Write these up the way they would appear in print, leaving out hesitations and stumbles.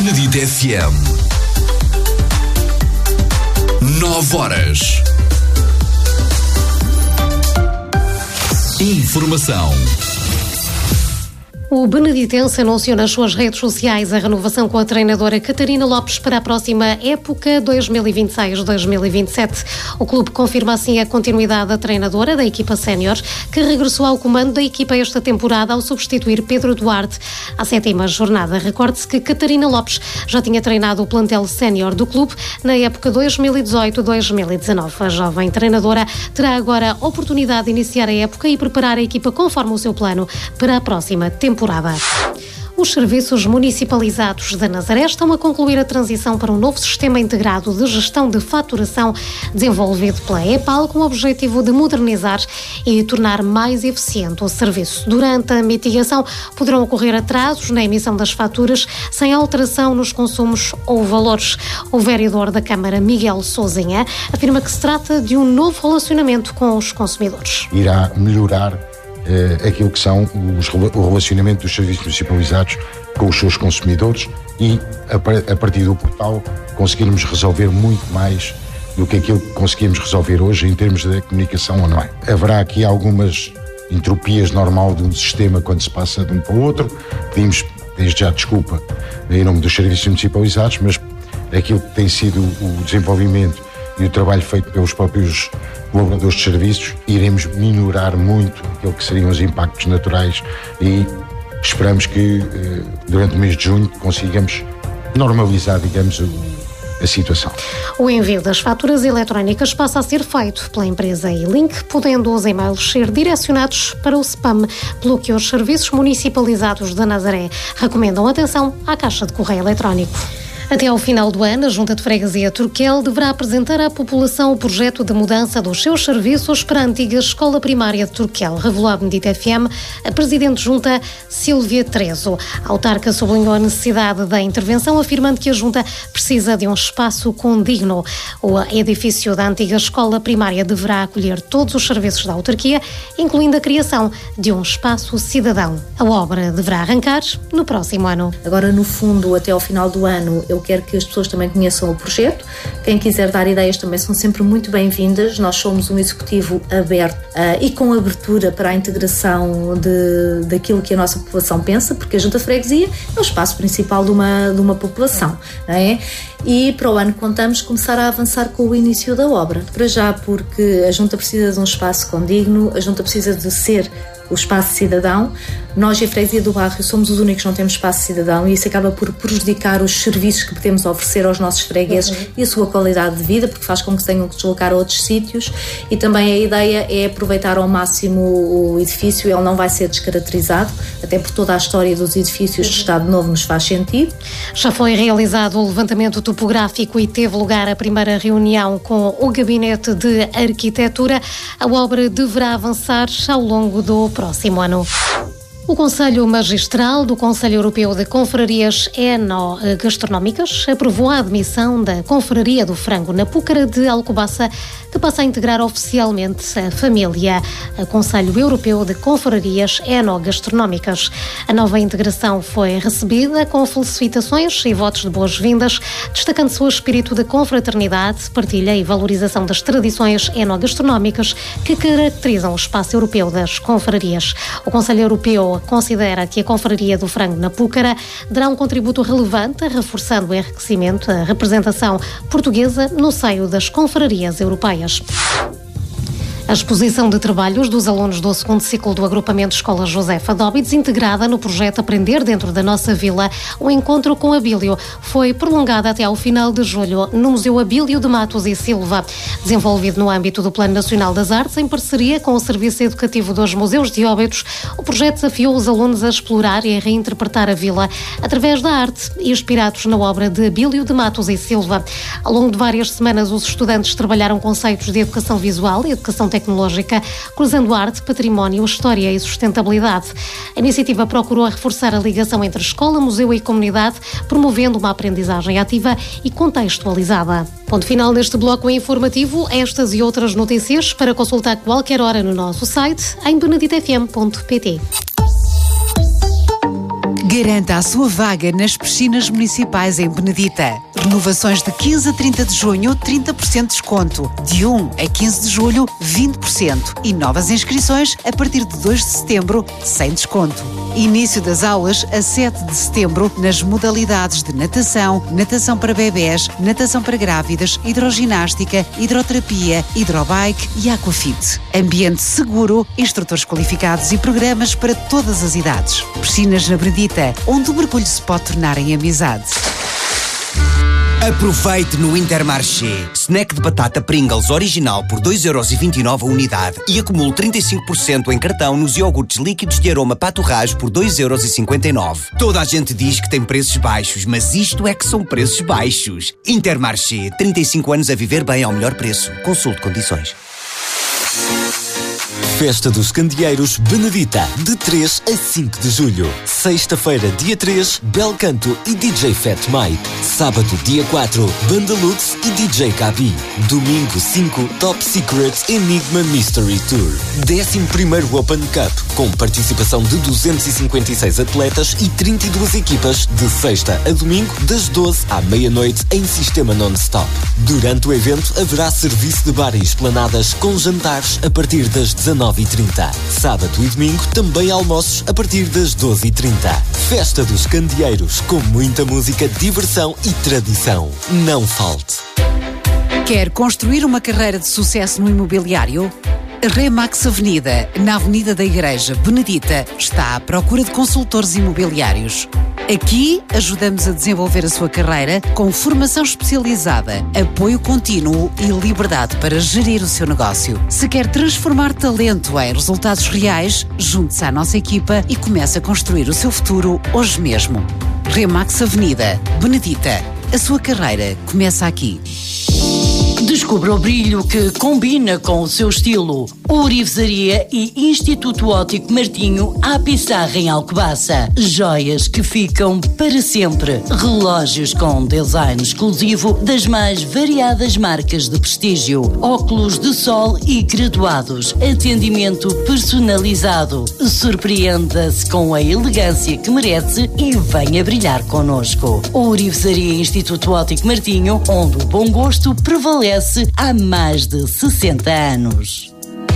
Benedito FM. 9 horas. Informação. O Beneditense anunciou nas suas redes sociais a renovação com a treinadora Catarina Lopes para a próxima época 2026-2027. O clube confirma assim a continuidade da treinadora da equipa sénior, que regressou ao comando da equipa esta temporada ao substituir Pedro Duarte à 7ª jornada. Recorde-se que Catarina Lopes já tinha treinado o plantel sénior do clube na época 2018-2019. A jovem treinadora terá agora a oportunidade de iniciar a época e preparar a equipa conforme o seu plano para a próxima temporada. Os serviços municipalizados da Nazaré estão a concluir a transição para um novo sistema integrado de gestão de faturação desenvolvido pela EPAL com o objetivo de modernizar e tornar mais eficiente o serviço. Durante a mitigação poderão ocorrer atrasos na emissão das faturas sem alteração nos consumos ou valores. O vereador da Câmara, Miguel Sousinha, afirma que se trata de um novo relacionamento com os consumidores. Irá melhorar aquilo que são o relacionamento dos serviços municipalizados com os seus consumidores e, a partir do portal, conseguirmos resolver muito mais do que aquilo que conseguimos resolver hoje em termos de comunicação online. Haverá aqui algumas entropias normal de um sistema quando se passa de um para o outro. Pedimos desde já desculpa em nome dos serviços municipalizados, mas aquilo que tem sido o desenvolvimento e o trabalho feito pelos próprios colaboradores de serviços, iremos minorar muito aquilo que seriam os impactos naturais e esperamos que durante o mês de junho consigamos normalizar, digamos, a situação. O envio das faturas eletrónicas passa a ser feito pela empresa E-Link, podendo os e-mails ser direcionados para o spam, pelo que os serviços municipalizados da Nazaré recomendam atenção à caixa de correio eletrónico. Até ao final do ano, a Junta de Freguesia Turquel deverá apresentar à população o projeto de mudança dos seus serviços para a antiga Escola Primária de Turquel, revelou a Benedito FM a Presidente Junta Sílvia Trezo. A autarca sublinhou a necessidade da intervenção, afirmando que a Junta precisa de um espaço condigno. O edifício da antiga Escola Primária deverá acolher todos os serviços da autarquia, incluindo a criação de um espaço cidadão. A obra deverá arrancar no próximo ano. Agora, no fundo, até ao final do ano, eu quero que as pessoas também conheçam o projeto. Quem quiser dar ideias também são sempre muito bem-vindas. Nós somos um executivo aberto e com abertura para a integração daquilo que a nossa população pensa, porque a Junta de Freguesia é o espaço principal de uma população, não é? E para o ano contamos começar a avançar com o início da obra. Para já, porque a Junta precisa de um espaço condigno, a Junta precisa de ser o espaço cidadão. Nós e a Freguesia do Bairro somos os únicos que não temos espaço cidadão e isso acaba por prejudicar os serviços que podemos oferecer aos nossos fregueses e a sua qualidade de vida, porque faz com que se tenham que deslocar a outros sítios. E também a ideia é aproveitar ao máximo o edifício. Ele não vai ser descaracterizado, até por toda a história dos edifícios de Estado Novo nos faz sentido. Já foi realizado o levantamento topográfico e teve lugar a primeira reunião com o Gabinete de Arquitetura. A obra deverá avançar ao longo do próximo ano. O Conselho Magistral do Conselho Europeu de Confrarias Enogastronómicas aprovou a admissão da Confraria do Frango na Púcara de Alcobaça, que passa a integrar oficialmente a família Conselho Europeu de Confrarias Enogastronómicas. A nova integração foi recebida com felicitações e votos de boas-vindas, destacando-se o espírito de confraternidade, partilha e valorização das tradições enogastronómicas que caracterizam o espaço europeu das confrarias. O Conselho Europeu considera que a Confraria do Frango na Púcara dará um contributo relevante, reforçando o enriquecimento da representação portuguesa no seio das confrarias europeias. A exposição de trabalhos dos alunos do 2º ciclo do agrupamento Escola Josefa Dóbides, integrada no projeto Aprender Dentro da Nossa Vila, o encontro com Abílio, foi prolongada até ao final de julho no Museu Abílio de Matos e Silva. Desenvolvido no âmbito do Plano Nacional das Artes, em parceria com o Serviço Educativo dos Museus de Óbidos, o projeto desafiou os alunos a explorar e a reinterpretar a vila através da arte, inspirados na obra de Abílio de Matos e Silva. Ao longo de várias semanas, os estudantes trabalharam conceitos de educação visual e educação tecnológica, cruzando arte, património, história e sustentabilidade. A iniciativa procurou reforçar a ligação entre escola, museu e comunidade, promovendo uma aprendizagem ativa e contextualizada. Ponto final neste bloco informativo. Estas e outras notícias para consultar a qualquer hora no nosso site em beneditofm.pt. Garanta a sua vaga nas piscinas municipais em Benedita. Renovações de 15 a 30 de junho, 30% de desconto. De 1 a 15 de julho, 20%. E novas inscrições a partir de 2 de setembro, sem desconto. Início das aulas a 7 de setembro nas modalidades de natação, natação para bebés, natação para grávidas, hidroginástica, hidroterapia, hidrobike e aquafit. Ambiente seguro, instrutores qualificados e programas para todas as idades. Piscinas na Benedita, onde o mergulho se pode tornar em amizade. Aproveite no Intermarché. Snack de batata Pringles original por 2,29€ a unidade e acumule 35% em cartão nos iogurtes líquidos de aroma Pato Rage por 2,59€. Toda a gente diz que tem preços baixos, mas isto é que são preços baixos. Intermarché, 35 anos a viver bem ao melhor preço. Consulte condições. Festa dos Candeeiros Benedita, de 3 a 5 de julho. Sexta-feira, dia 3, Bel Canto e DJ Fat Mike. Sábado, dia 4, Banda Lutz e DJ Kabi. Domingo 5, Top Secret Enigma Mystery Tour. 11º Open Cup, com participação de 256 atletas e 32 equipas, de sexta a domingo, das 12 à meia-noite, em sistema non-stop. Durante o evento, haverá serviço de bar e esplanadas, com jantares a partir das 19h30. Sábado e domingo também almoços a partir das 12h30. Festa dos Candeeiros, com muita música, diversão e tradição. Não falte. Quer construir uma carreira de sucesso no imobiliário? A Remax Avenida, na Avenida da Igreja, Benedita, está à procura de consultores imobiliários. Aqui ajudamos a desenvolver a sua carreira com formação especializada, apoio contínuo e liberdade para gerir o seu negócio. Se quer transformar talento em resultados reais, junte-se à nossa equipa e comece a construir o seu futuro hoje mesmo. Remax Avenida, Benedita. A sua carreira começa aqui. Descubra o brilho que combina com o seu estilo. Ourivesaria e Instituto Óptico Martinho à Pissarra em Alcobaça. Joias que ficam para sempre. Relógios com design exclusivo das mais variadas marcas de prestígio. Óculos de sol e graduados. Atendimento personalizado. Surpreenda-se com a elegância que merece e venha brilhar connosco. Ourivesaria e Instituto Óptico Martinho, onde o bom gosto prevalece há mais de 60 anos.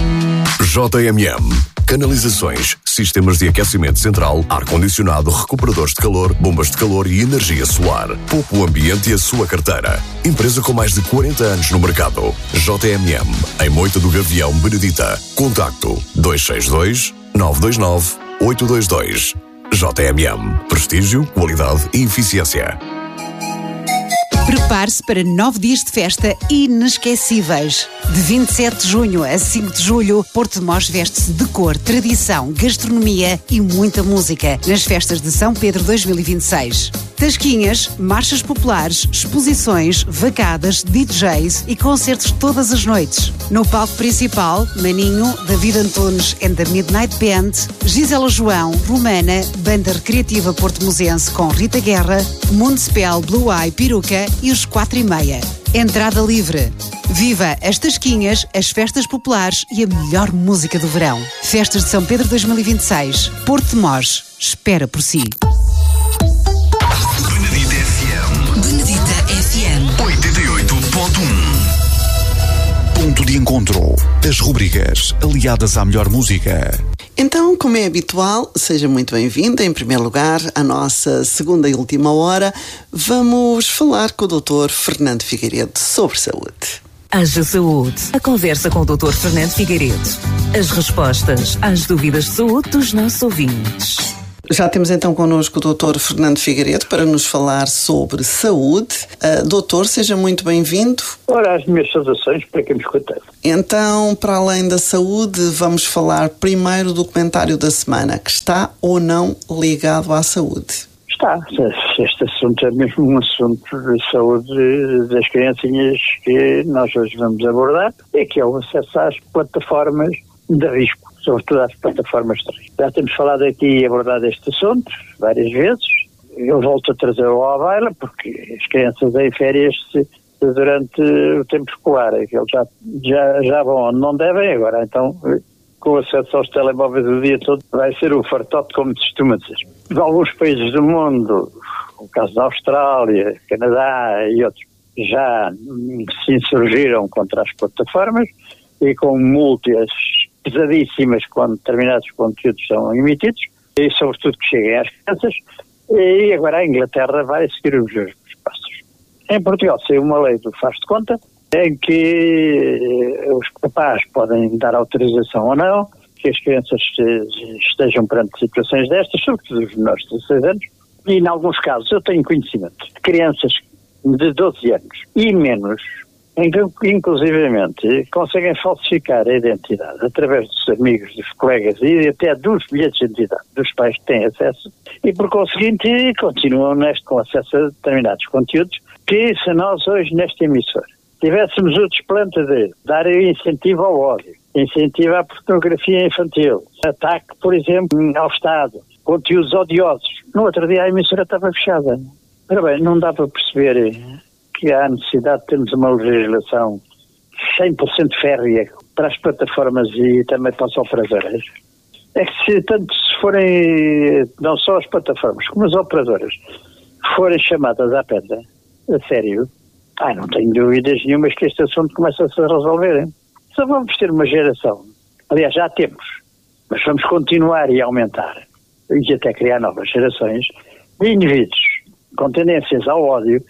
JMM. Canalizações, sistemas de aquecimento central, ar-condicionado, recuperadores de calor, bombas de calor e energia solar. Poupe o ambiente e a sua carteira. Empresa com mais de 40 anos no mercado. JMM. Em Moita do Gavião, Benedita. Contacto 262 929 822. JMM. Prestígio, qualidade e eficiência. Prepare-se para 9 dias de festa inesquecíveis. De 27 de junho a 5 de julho, Porto de Mós veste-se de cor, tradição, gastronomia e muita música nas festas de São Pedro 2026. Tasquinhas, marchas populares, exposições, vacadas, DJs e concertos todas as noites. No palco principal, Maninho, David Antunes and the Midnight Band, Gisela João, Romana, Banda Recreativa Porto-Mosense com Rita Guerra, Municipal, Blue Eye, Peruca e os 4:30. Entrada livre. Viva as Tasquinhas, as festas populares e a melhor música do verão. Festas de São Pedro 2026. Porto de Mós espera por si. Benedita FM. Benedita FM 88.1. Ponto de encontro. As rubricas aliadas à melhor música. Então, como é habitual, seja muito bem-vinda. Em primeiro lugar, à nossa segunda e última hora, vamos falar com o Dr. Fernando Figueiredo sobre saúde. Haja Saúde. A conversa com o Dr. Fernando Figueiredo. As respostas às dúvidas de saúde dos nossos ouvintes. Já temos então connosco o Dr. Fernando Figueiredo para nos falar sobre saúde. Doutor, seja muito bem-vindo. Ora, as minhas saudações para quem me escuta. Então, para além da saúde, vamos falar primeiro do documentário da semana, que está ou não ligado à saúde. Está. Este assunto é mesmo um assunto de saúde das criancinhas que nós hoje vamos abordar, e que é o acesso às plataformas de risco, sobretudo às plataformas de risco. Já temos falado aqui e abordado este assunto várias vezes. Eu volto a trazê-lo à baila, porque as crianças em férias, durante o tempo escolar, eles já vão onde não devem, agora então, com acesso aos telemóveis o dia todo, vai ser o fartote, como se costuma dizer. de alguns países do mundo, o caso da Austrália, Canadá e outros, já se insurgiram contra as plataformas e com multas pesadíssimas quando determinados conteúdos são emitidos, e sobretudo que cheguem às crianças, e agora a Inglaterra vai seguir os mesmos passos. Em Portugal saiu uma lei do faz de conta, em que os papás podem dar autorização ou não, que as crianças estejam perante situações destas, sobretudo os menores de 16 anos, e em alguns casos eu tenho conhecimento de crianças de 12 anos e menos, em que inclusivamente conseguem falsificar a identidade através dos amigos, dos colegas e até dos bilhetes de identidade dos pais que têm acesso, e por conseguinte continuam com acesso a determinados conteúdos que, se nós hoje nesta emissora tivéssemos o desplante de dar incentivo ao ódio, incentivo à pornografia infantil, ataque, por exemplo, ao Estado, conteúdos odiosos, no outro dia a emissora estava fechada. Ora bem, não dá para perceber que há necessidade de termos uma legislação 100% férrea para as plataformas e também para as operadoras. É que se forem, não só as plataformas, como as operadoras, forem chamadas à pedra, a sério, não tenho dúvidas nenhumas que este assunto começa a se resolver. Só vamos ter uma geração, aliás já temos, mas vamos continuar e aumentar, e até criar novas gerações de indivíduos com tendências ao ódio,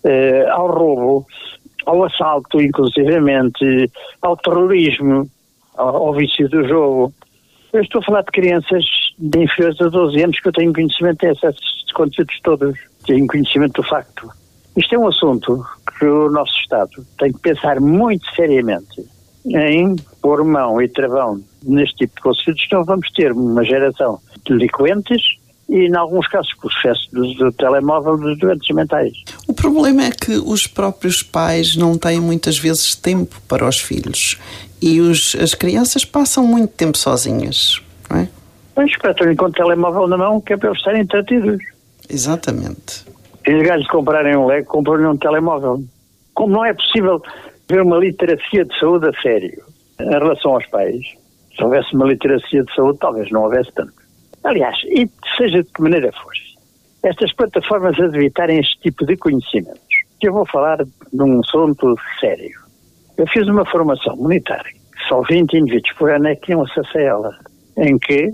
ao roubo, ao assalto, inclusivamente, ao terrorismo, ao vício do jogo. Eu estou a falar de crianças de inferiores a 12 anos que eu tenho conhecimento desses conteúdos todos, tenho conhecimento do facto. Isto é um assunto que o nosso Estado tem que pensar muito seriamente em pôr mão e travão neste tipo de conteúdos, senão vamos ter uma geração de delinquentes e, em alguns casos, com o excesso do telemóvel, dos doentes mentais. O problema é que os próprios pais não têm muitas vezes tempo para os filhos e as crianças passam muito tempo sozinhas, não é? Pois, espetam-lhe com o telemóvel na mão, que é para eles estarem entretidos. Exatamente. E os gajos comprarem um Lego, compram-lhe um telemóvel. Como não é possível ver uma literacia de saúde a sério em relação aos pais, se houvesse uma literacia de saúde, talvez não houvesse tanto. Aliás, e seja de que maneira for, estas plataformas a evitarem este tipo de conhecimentos, que eu vou falar de um assunto sério. Eu fiz uma formação monetária, só 20 indivíduos por ano é que tinham acesso a ela, em que,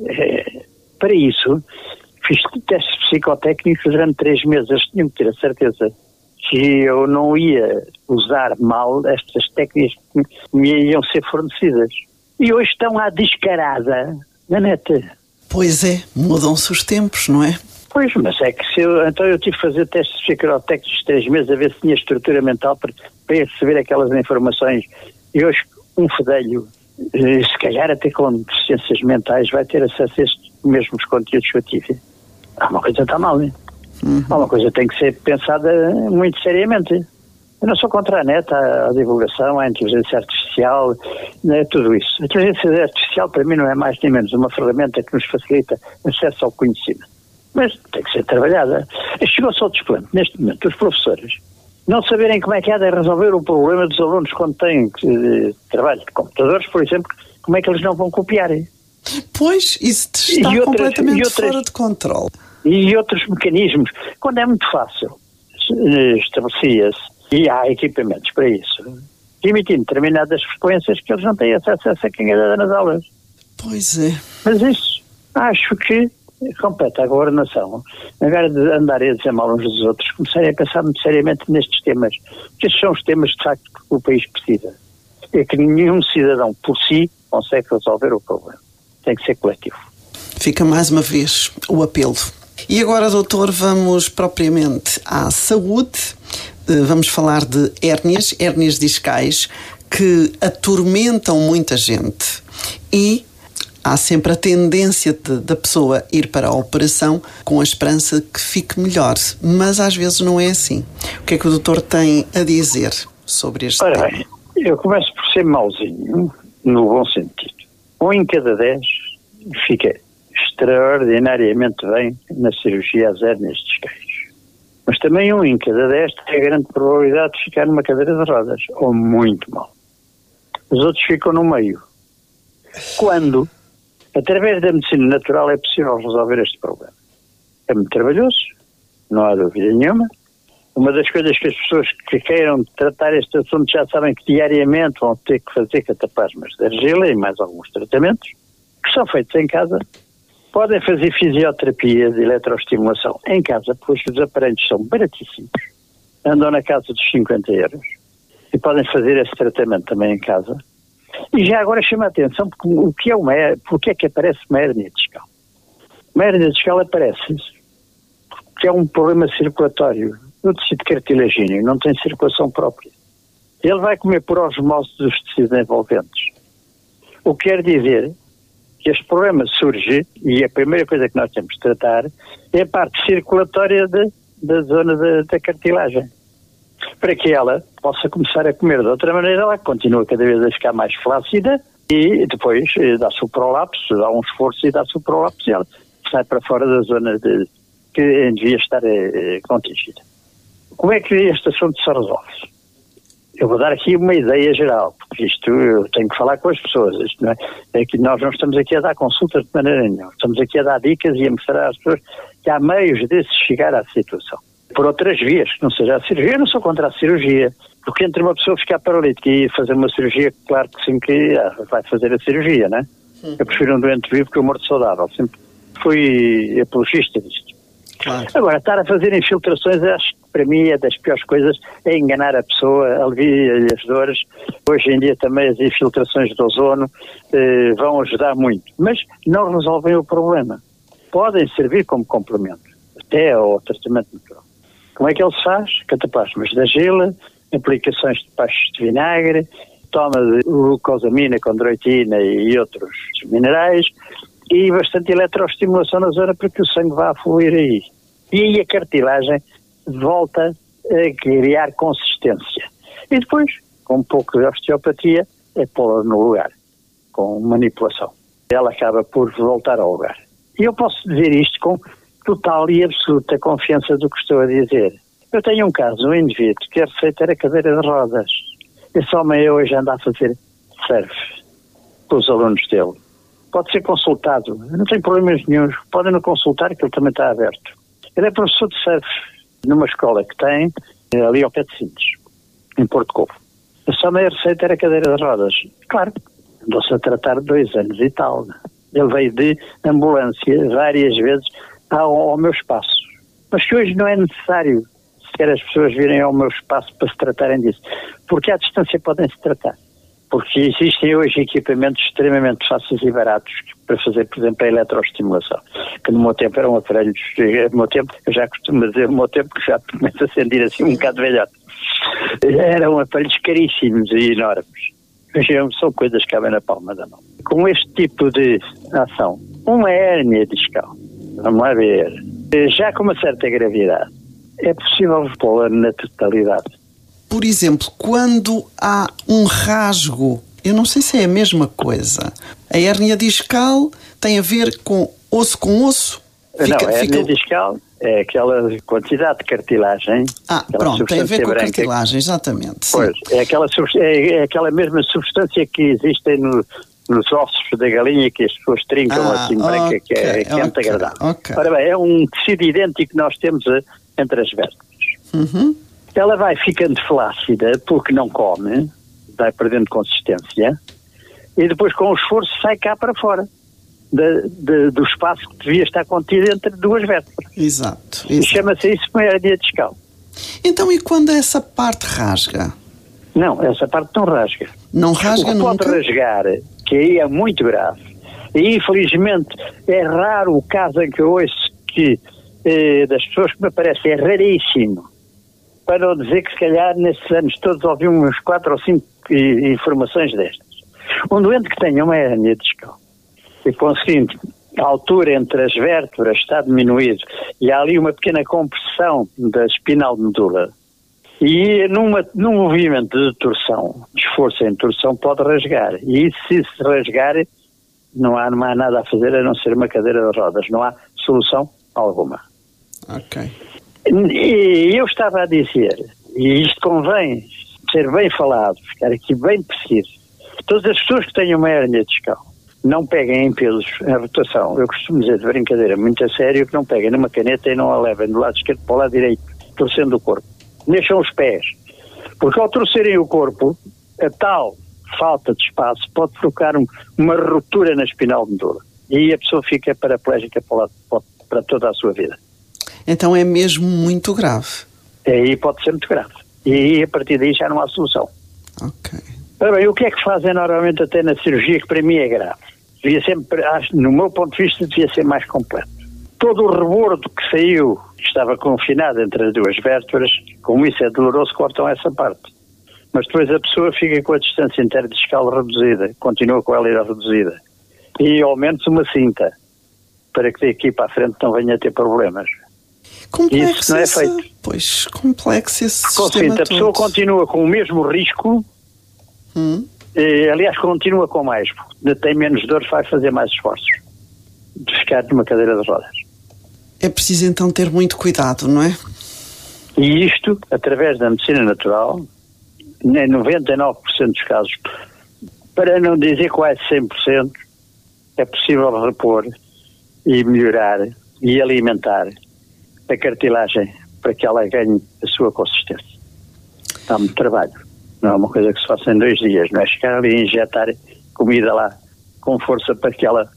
para isso, fiz testes psicotécnicos durante 3 meses. Eles tinham que ter a certeza que eu não ia usar mal estas técnicas que me iam ser fornecidas. E hoje estão à descarada na net. Pois é, mudam-se os tempos, não é? Pois, mas é que então eu tive que fazer testes psicotécnicos 3 meses a ver se tinha estrutura mental para receber aquelas informações. E hoje um fedelho, se calhar até com deficiências mentais, vai ter acesso a estes mesmos conteúdos que eu tive. Uma coisa está mal, não é? Uma coisa tem que ser pensada muito seriamente. Eu não sou contra a net, a divulgação, a inteligência artificial, tudo isso. A inteligência artificial para mim não é mais nem menos uma ferramenta que nos facilita acesso ao conhecimento. Mas tem que ser trabalhada. Chegou-se ao desplante, neste momento, os professores não saberem como é que há de resolver o problema dos alunos quando têm trabalho de computadores, por exemplo, como é que eles não vão copiar. Pois, isso está completamente fora de controle. E outros mecanismos. Quando é muito fácil, estabelecia-se, e há equipamentos para isso, emitindo determinadas frequências que eles não têm acesso a essa cangalhada nas aulas. Pois é. Mas isso, acho que compete à governação, agora de andarem a dizer mal uns dos outros, começarem a pensar muito seriamente nestes temas, que estes são os temas de facto que o país precisa. É que nenhum cidadão por si consegue resolver o problema. Tem que ser coletivo. Fica mais uma vez o apelo. E agora, doutor, vamos propriamente à saúde. Vamos falar de hérnias discais, que atormentam muita gente. E há sempre a tendência da pessoa ir para a operação com a esperança que fique melhor. Mas às vezes não é assim. O que é que o doutor tem a dizer sobre este tema? Ora bem, eu começo por ser mauzinho, no bom sentido. 1 em cada 10 fica extraordinariamente bem na cirurgia às hérnias discais. Mas também 1 em cada 10 tem a grande probabilidade de ficar numa cadeira de rodas, ou muito mal. Os outros ficam no meio. Quando, através da medicina natural, é possível resolver este problema. É muito trabalhoso, não há dúvida nenhuma. Uma das coisas que as pessoas que queiram tratar este assunto já sabem que diariamente vão ter que fazer cataplasmas de argila e mais alguns tratamentos, que são feitos em casa. Podem fazer fisioterapia de eletroestimulação em casa, pois os aparelhos são baratíssimos. Andam na casa dos 50 euros. E podem fazer esse tratamento também em casa. E já agora chama a atenção, porque é que aparece uma hérnia discal? Uma hérnia discal aparece porque é um problema circulatório. O tecido cartilagíneo não tem circulação própria. Ele vai comer por osmose dos tecidos envolventes. O que quer dizer que este problema surge, e a primeira coisa que nós temos de tratar é a parte circulatória da zona da cartilagem. Para que ela possa começar a comer de outra maneira, ela continua cada vez a ficar mais flácida e depois dá-se o prolapso, dá um esforço e dá-se o prolapso e ela sai para fora da zona que devia estar contingida. Como é que este assunto se resolve? Eu vou dar aqui uma ideia geral, porque isto eu tenho que falar com as pessoas. Isto não é que nós não estamos aqui a dar consultas de maneira nenhuma. Estamos aqui a dar dicas e a mostrar às pessoas que há meios de se chegar à situação. Por outras vias, que não seja a cirurgia. Eu não sou contra a cirurgia, porque entre uma pessoa ficar paralítica e fazer uma cirurgia, claro que sim que vai fazer a cirurgia, não é? Eu prefiro um doente vivo que um morto saudável. Sempre fui apologista disto. Claro. Agora, estar a fazer infiltrações, acho que para mim é das piores coisas, é enganar a pessoa, alivia-lhe as dores. Hoje em dia também as infiltrações de ozono vão ajudar muito, mas não resolvem o problema. Podem servir como complemento, até ao tratamento natural. Como é que ele se faz? Cataplasmas de argila, aplicações de pastos de vinagre, toma de glucosamina, condroitina e outros minerais, e bastante eletroestimulação na zona para que o sangue vá a fluir aí. E aí a cartilagem volta a criar consistência. E depois, com um pouco de osteopatia, é pô-la no lugar, com manipulação. Ela acaba por voltar ao lugar. E eu posso dizer isto com total e absoluta confiança do que estou a dizer. Eu tenho um caso, um indivíduo que a receita era cadeira de rodas. Esse homem hoje anda a fazer surf com os alunos dele. Pode ser consultado, não tem problemas nenhums, podem-no consultar que ele também está aberto. Ele é professor de surf numa escola que tem ali ao pé de Sintes, em Porto Covo. Só a minha receita era cadeira de rodas. Claro, andou-se a tratar de 2 anos e tal. Ele veio de ambulância várias vezes ao meu espaço. Mas que hoje não é necessário sequer as pessoas virem ao meu espaço para se tratarem disso. Porque à distância podem-se tratar. Porque existem hoje equipamentos extremamente fáceis e baratos para fazer, por exemplo, a eletroestimulação, que no meu tempo eram aparelhos, no meu tempo, eu já costumo dizer no meu tempo, que já começa a sentir assim um bocado velhote. Eram aparelhos caríssimos e enormes. Hoje são coisas que cabem na palma da mão. Com este tipo de ação, uma hérnia discal, vamos lá ver, já com uma certa gravidade, é possível pô-la na totalidade. Por exemplo, quando há um rasgo, eu não sei se é a mesma coisa. A hérnia discal tem a ver com osso? Não, a hérnia discal é aquela quantidade de cartilagem. Pronto, tem a ver com a cartilagem, exatamente. Pois, é aquela mesma substância que existe nos ossos da galinha que as pessoas trincam assim branca, que é muito agradável. Okay. Ora bem, é um tecido idêntico que nós temos entre as vértebras. Uhum. Ela vai ficando flácida porque não come, vai perdendo consistência, e depois com o esforço sai cá para fora do espaço que devia estar contido entre 2 vértebras. Exato. E chama-se isso uma hérnia discal. Então, e quando essa parte rasga? Não, essa parte não rasga. Não rasga nunca? Pode rasgar, que aí é muito grave. E infelizmente é raro o caso em que eu ouço que das pessoas que me aparecem, é raríssimo. Para não dizer que se calhar nesses anos todos ouvimos 4 ou 5 informações destas. Um doente que tenha uma hérnia discal e conseguindo a altura entre as vértebras está diminuído e há ali uma pequena compressão da espinal medula e num movimento de torção, de esforço em torção, pode rasgar. E se rasgar, não há nada a fazer a não ser uma cadeira de rodas. Não há solução alguma. Ok. E eu estava a dizer, e isto convém ser bem falado, ficar aqui bem preciso, todas as pessoas que têm uma hérnia discal não peguem em pesos em rotação. Eu costumo dizer de brincadeira, muito a sério, que não peguem numa caneta e não a levem do lado esquerdo para o lado direito, torcendo o corpo. Mexam os pés, porque ao torcerem o corpo, a tal falta de espaço pode provocar uma ruptura na espinal motora. E aí a pessoa fica paraplégica para toda a sua vida. Então é mesmo muito grave. Aí pode ser muito grave. E aí, a partir daí, já não há solução. Ok. Ora bem, o que é que fazem normalmente até na cirurgia, que para mim é grave? Devia ser, no meu ponto de vista, devia ser mais completo. Todo o rebordo que saiu, que estava confinado entre as duas vértebras, como isso é doloroso, cortam essa parte. Mas depois a pessoa fica com a distância interdiscal reduzida, continua com ela reduzida. E ao menos uma cinta, para que daqui para a frente não venha a ter problemas. Complexo isso não é feito. Pois, complexo esse sistema todo. A pessoa continua com o mesmo risco, aliás, continua com mais, porque tem menos dor, vai fazer mais esforços de ficar numa cadeira de rodas. É preciso então ter muito cuidado, não é? E isto, através da medicina natural, em 99% dos casos, para não dizer quase 100%, é possível repor e melhorar e alimentar a cartilagem para que ela ganhe a sua consistência. Dá muito trabalho. Não é uma coisa que se faça em 2 dias. Não é chegar ali e injetar comida lá com força para que ela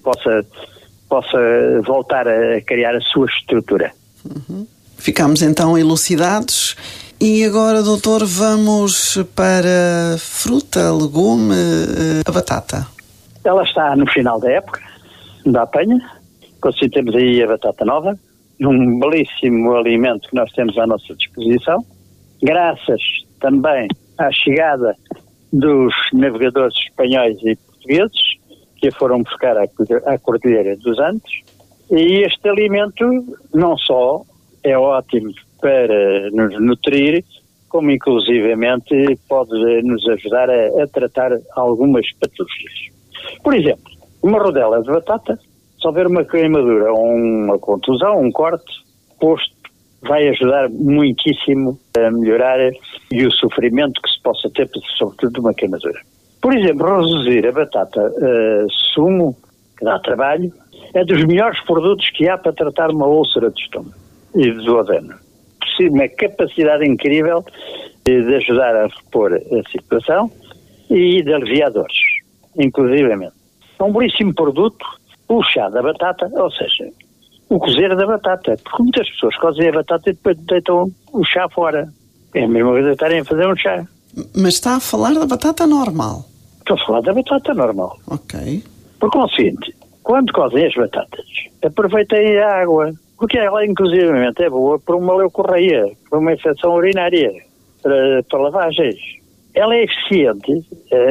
possa voltar a criar a sua estrutura. Ficamos então elucidados. E agora, doutor, vamos para fruta, legume, a batata. Ela está no final da época da apanha. Assim temos aí a batata nova, um belíssimo alimento que nós temos à nossa disposição, graças também à chegada dos navegadores espanhóis e portugueses, que a foram buscar à Cordilheira dos Andes. E este alimento não só é ótimo para nos nutrir, como inclusivamente pode nos ajudar a tratar algumas patologias. Por exemplo, uma rodela de batata, se houver uma queimadura ou uma contusão, um corte, posto, vai ajudar muitíssimo a melhorar e o sofrimento que se possa ter, sobretudo de uma queimadura. Por exemplo, reduzir a batata sumo, que dá trabalho, é dos melhores produtos que há para tratar uma úlcera de estômago e de duodeno. Uma capacidade incrível de ajudar a repor a situação e de aliviar dores, inclusivamente. É um belíssimo produto, o chá da batata, ou seja, o cozer da batata, porque muitas pessoas cozem a batata e depois deitam o chá fora. É a mesma coisa que estarem a fazer um chá. Mas está a falar da batata normal? Estou a falar da batata normal. Ok. Por conseguinte, quando cozem as batatas, aproveitem a água, porque ela inclusivamente é boa para uma leucorreia, para uma infecção urinária, para lavagens. Ela é eficiente,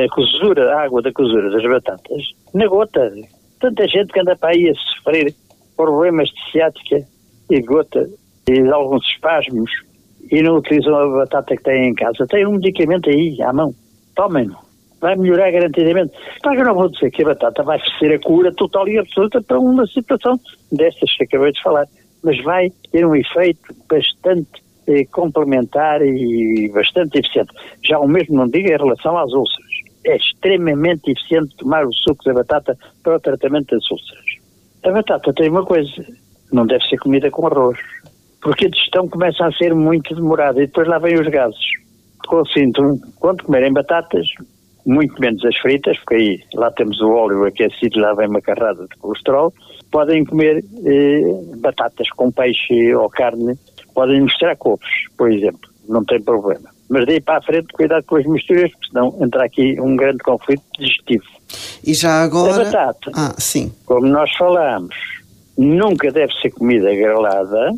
a água da cozura das batatas, na gota. Tanta gente que anda para aí a sofrer problemas de ciática e de gota e de alguns espasmos e não utilizam a batata que têm em casa. Tem um medicamento aí à mão. Tomem-no. Vai melhorar garantidamente. Claro que eu não vou dizer que a batata vai ser a cura total e absoluta para uma situação destas que acabei de falar, mas vai ter um efeito bastante complementar e bastante eficiente. Já o mesmo não digo em relação às úlceras. É extremamente eficiente tomar o suco da batata para o tratamento das úlceras. A batata tem uma coisa, não deve ser comida com arroz, porque a digestão começa a ser muito demorada e depois lá vêm os gases. Consinto, quando comerem batatas, muito menos as fritas, porque aí lá temos o óleo aquecido, lá vem uma carrada de colesterol, podem comer batatas com peixe ou carne, podem misturar couves, por exemplo, não tem problema. Mas daí para a frente, cuidado com as misturas, porque senão entra aqui um grande conflito digestivo. E já agora... A batata, sim. Como nós falámos, nunca deve ser comida grelada,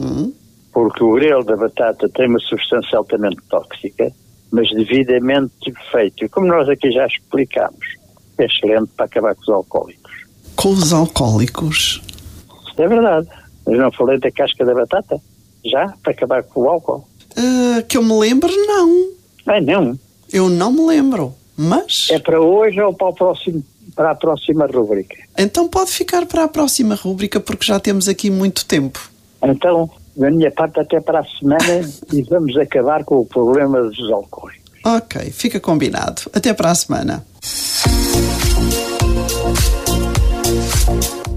porque o grelo da batata tem uma substância altamente tóxica, mas devidamente feito. E como nós aqui já explicámos, é excelente para acabar com os alcoólicos. Com os alcoólicos? É verdade. Mas não falei da casca da batata? Já? Para acabar com o álcool? Que eu me lembro, não. Não? Eu não me lembro, mas... É para hoje ou para a próxima rúbrica? Então pode ficar para a próxima rúbrica, porque já temos aqui muito tempo. Então, da minha parte, até para a semana e vamos acabar com o problema dos alcoólicos. Ok, fica combinado. Até para a semana.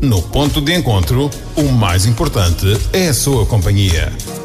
No ponto de encontro, o mais importante é a sua companhia.